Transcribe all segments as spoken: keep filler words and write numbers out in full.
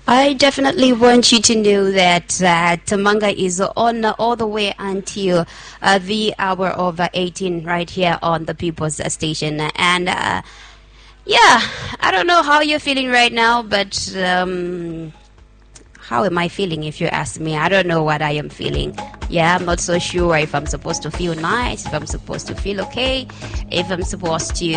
I definitely want you to know that uh, Tamanga is on uh, all the way until uh, the hour of uh, eighteen right here on the People's Station. And uh, yeah, I don't know how you're feeling right now, but um, how am I feeling if you ask me? I don't know what I am feeling. Yeah, I'm not so sure if I'm supposed to feel nice, if I'm supposed to feel okay, if I'm supposed to...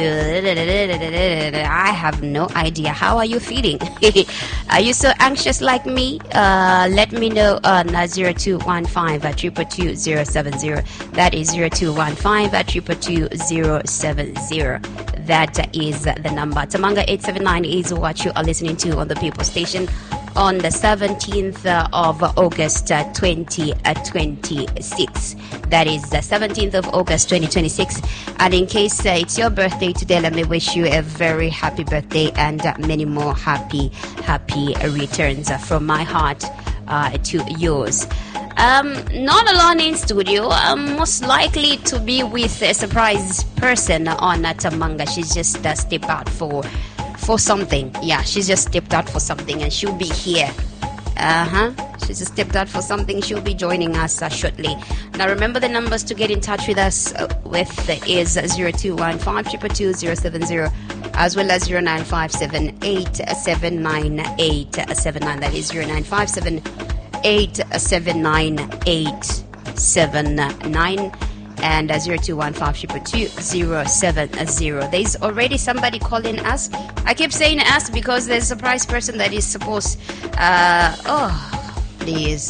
I have no idea. How are you feeling? Are you so anxious like me? Uh, let me know on uh, zero two one five at two two two zero seven zero. That is zero two one five at two two two zero seven zero. That is the number. Tamanga eight seven nine is what you are listening to on the People Station on the seventeenth of August uh, twenty twenty-six. That is the seventeenth of August twenty twenty-six. And in case uh, it's your birthday today, let me wish you a very happy birthday and uh, many more happy, happy returns uh, from my heart uh, to yours. Um, not alone in studio. I'm most likely to be with a surprise person on uh, Tamanga. She's just uh, stepped out for for something. Yeah, she's just stepped out for something and she'll be here. Uh-huh. She's just stepped out for something. She'll be joining us uh, shortly. Now remember the numbers to get in touch with us uh, with is zero two one five two two two zero seven zero as well as zero nine five seven eight seven nine eight seven nine. That is zero nine five seven eight seven nine eight seven nine. And uh, zero two one five two two two zero seven zero. There's already somebody calling us. I keep saying us because there's a surprise person that is supposed. Uh, oh, please.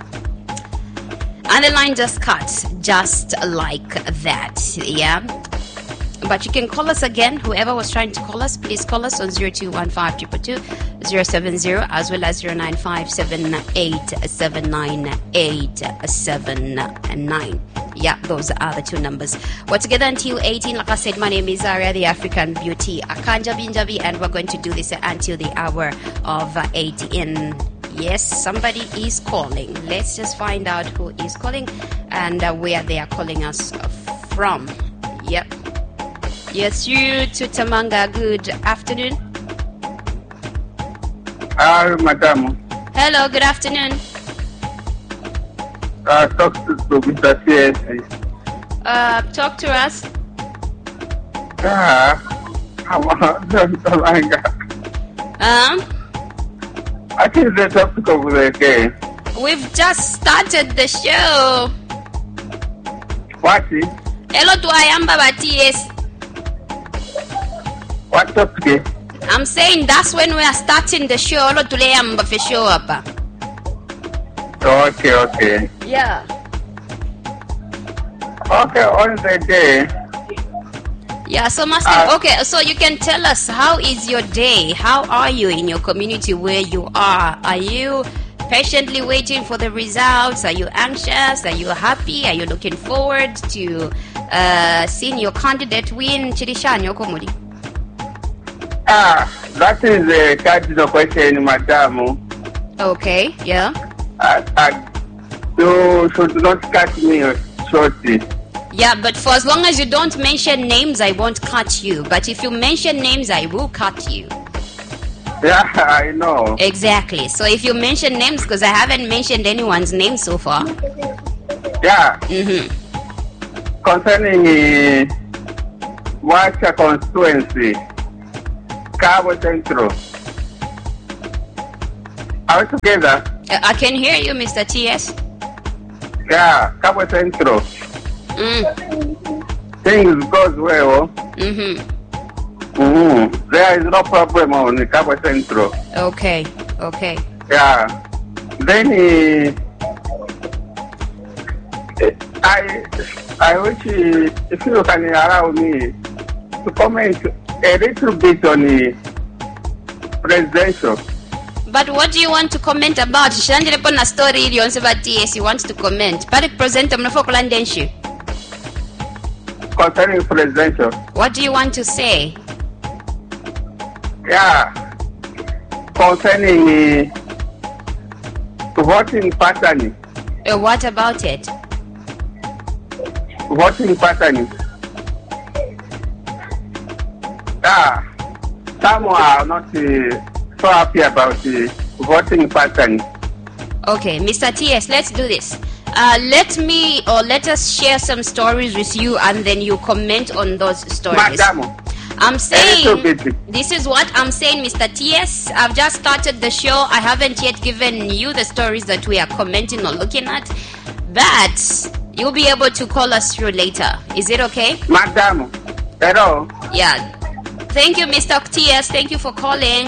And the line just cuts just like that. Yeah. But you can call us again. Whoever was trying to call us, please call us on zero two one five two two two zero seven zero as well as zero nine five seven eight seven nine eight seven nine. Yeah, those are the two numbers. We're together until eighteen. Like I said, my name is Zaria, the African Beauty Akanja Binjabi, and we're going to do this until the hour of eighteen. Yes, somebody is calling. Let's just find out who is calling and uh, where they are calling us from. Yep. Yes, you to Tamanga. Good afternoon. Hi, madam. Hello, good afternoon. Uh, talk to, to Mister T S. Uh, talk to us. Ah, I'm Tamanga. Um, I think the topic of the day. we've just started the show. What is? Hello to Ayamba Baties. What topic? I'm saying that's when we are starting the show. Hello to Ayamba for show up. Okay, okay. Yeah. Okay, on the day. Yeah, so Master, Uh, okay, so you can tell us, how is your day? How are you in your community where you are? Are you patiently waiting for the results? Are you anxious? Are you happy? Are you looking forward to uh, seeing your candidate win? Chirishanyo Komuri. Ah, that is a cardinal question, madam. Okay, yeah. Uh, uh, you should not cut me shortly. Yeah, but for as long as you don't mention names, I won't cut you. But if you mention names, I will cut you. Yeah, I know. Exactly. So if you mention names, because I haven't mentioned anyone's name so far. Yeah. Mm-hmm. Concerning uh, Wacha constituency, Cabo Central. Are we together? Uh, I can hear you, Mister T S. Yeah, Cabo Central. Mm. Things goes well. Mm-hmm. Mm-hmm. There is no problem on the Cabo Central. Okay. Okay. Yeah. Then uh, I I wish uh, if you can allow me to comment a little bit on the presidential. But what do you want to comment about? Shandile pona story ili onse ba T S wants to comment. Pari present mnafo kulandenshu. Concerning presidential. What do you want to say? Yeah. Concerning uh, voting pattern. Uh, what about it? Voting pattern. Yeah. Some are not uh, so happy about uh, voting pattern. Okay, Mister T S, let's do this. Uh, let me or let us share some stories with you, and then you comment on those stories. Madam, I'm saying, this is what I'm saying, Mister T S. I've just started the show. I haven't yet given you the stories that we are commenting or looking at. But you'll be able to call us through later. Is it okay? Madam, hello. Yeah. Thank you, Mister T S. Thank you for calling.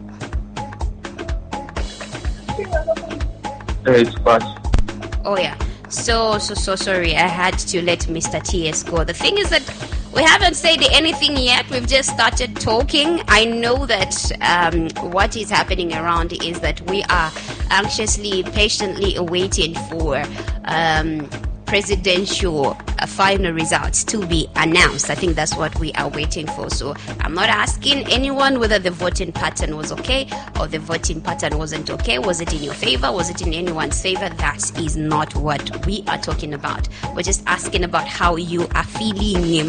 It's fast. Oh yeah. So so so sorry. I had to let Mister T S go. The thing is that we haven't said anything yet. We've just started talking. I know that um, what is happening around is that we are anxiously, patiently awaiting for um, presidential uh, final results to be announced. I think that's what we are waiting for. So I'm not asking anyone whether the voting pattern was okay or the voting pattern wasn't okay. Was it in your favor? Was it in anyone's favor? That is not what we are talking about. We're just asking about how you are feeling.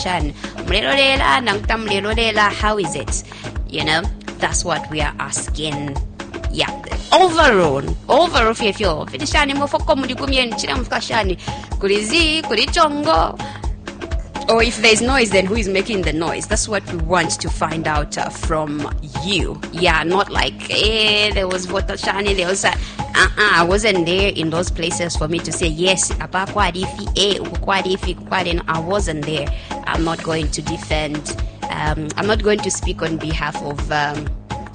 How is it? You know, that's what we are asking. Yeah, overall, overall, if you're finishing more for comedy, or if there's noise, then who is making the noise? That's what we want to find out uh, from you. Yeah, not like, eh, there was voter shani, there was, uh, uh, I wasn't there in those places for me to say, yes, I wasn't there. I'm not going to defend, um, I'm not going to speak on behalf of, um,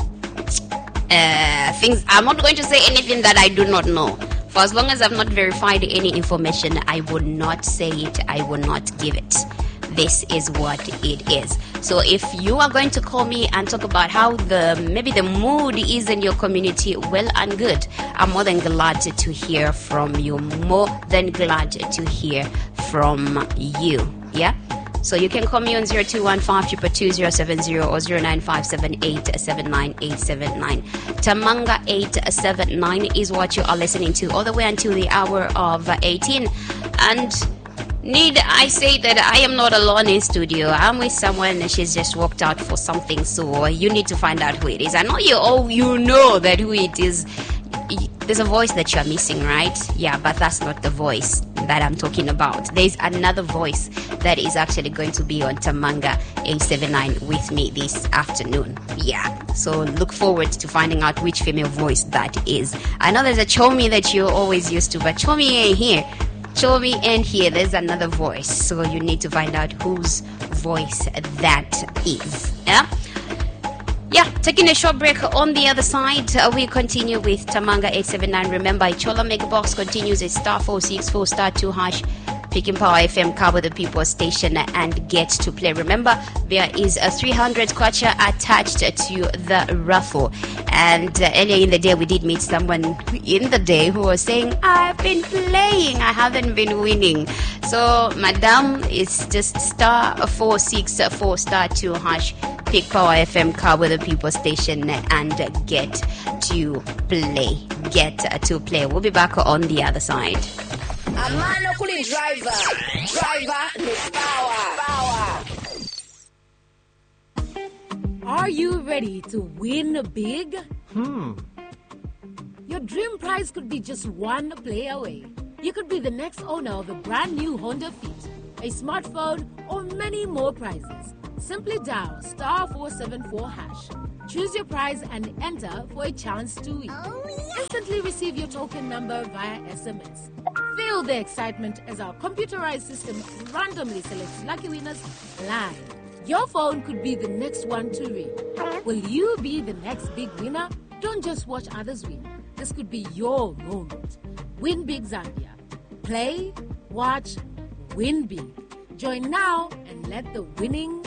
Uh, things. I'm not going to say anything that I do not know. For as long as I've not verified any information, I would not say it. I will not give it. This is what it is. So if you are going to call me and talk about how the maybe the mood is in your community, well and good. I'm more than glad to hear from you. More than glad to hear from you. Yeah. So you can call me on zero two one five two two zero seven zero or zero nine five seven eight seven nine eight seven nine. Tamanga eight seven nine is what you are listening to all the way until the hour of eighteen. And need I say that I am not alone in studio. I'm with someone and she's just walked out for something. So you need to find out who it is. I know you all you know that who it is. There's a voice that you're missing, right? Yeah, but that's not the voice that I'm talking about. There's another voice that is actually going to be on Tamanga eight seven nine with me this afternoon. Yeah, so look forward to finding out which female voice that is. I know there's a Chomi that you're always used to, but Chomi ain't here. Chomi ain't here. There's another voice. So you need to find out whose voice that is. Yeah? Yeah, taking a short break. On the other side, uh, we continue with Tamanga eight seven nine. Remember, Chola Megabox continues at star four six four star two hash. Picking Power F M, cover the people station and get to play. Remember, there is a three hundred kwacha attached to the raffle. And uh, earlier in the day, we did meet someone in the day who was saying, I've been playing, I haven't been winning. So, madam, it's just star four six four star two hash. Pick Power F M, cover the people station and get to play. Get to play. We'll be back on the other side. Amano kuli driver, driver ni power, power. Are you ready to win big? Hmm. Your dream prize could be just one play away. You could be the next owner of a brand new Honda Fit, a smartphone, or many more prizes. Simply dial star four seven four hash. Choose your prize and enter for a chance to win. Oh, yeah. Instantly receive your token number via S M S. Feel the excitement as our computerized system randomly selects lucky winners live. Your phone could be the next one to ring. Will you be the next big winner? Don't just watch others win. This could be your moment. Win Big Zambia. Play, watch, win big. Join now and let the winning